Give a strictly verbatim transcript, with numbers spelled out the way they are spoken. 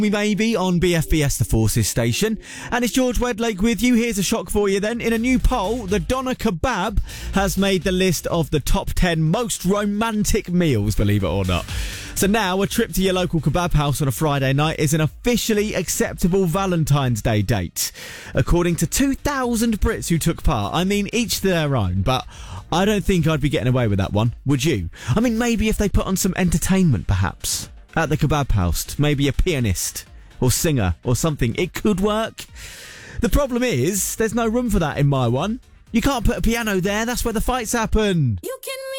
We may be on B F B S The Forces station. And it's George Wedlake with you. Here's a shock for you then. In a new poll, the Doner Kebab has made the list of the top ten most romantic meals, believe it or not. So now a trip to your local kebab house on a Friday night is an officially acceptable Valentine's Day date. According to two thousand Brits who took part. I mean, each to their own, but I don't think I'd be getting away with that one. Would you? I mean, maybe if they put on some entertainment, perhaps. At the kebab house, maybe a pianist or singer or something. It could work. The problem is, there's no room for that in my one. You can't put a piano there. That's where the fights happen. You can